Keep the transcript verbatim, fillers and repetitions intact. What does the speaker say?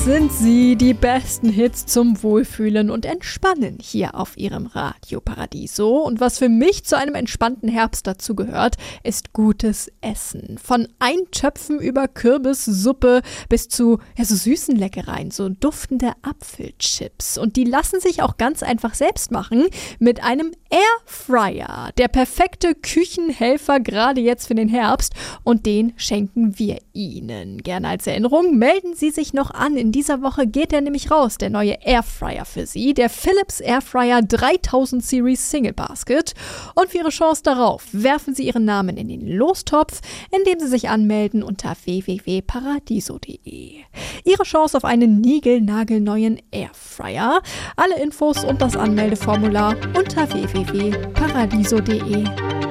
sind sie, die besten Hits zum Wohlfühlen und Entspannen hier auf Ihrem Radio Paradiso. Und was für mich zu einem entspannten Herbst dazu gehört, ist gutes Essen. Von Eintöpfen über Kürbissuppe bis zu ja, so süßen Leckereien, so duftende Apfelchips. Und die lassen sich auch ganz einfach selbst machen mit einem Airfryer. Der perfekte Küchenhelfer gerade jetzt für den Herbst. Und den schenken wir Ihnen. Gerne als Erinnerung, melden Sie sich noch an. In dieser Woche geht er nämlich raus, der neue Airfryer für Sie, der Philips Airfryer dreitausend Series Single Basket. Und für Ihre Chance darauf werfen Sie Ihren Namen in den Lostopf, indem Sie sich anmelden unter w w w punkt paradiso punkt d e. Ihre Chance auf einen niegelnagelneuen Airfryer. Alle Infos und das Anmeldeformular unter w w w punkt paradiso punkt d e.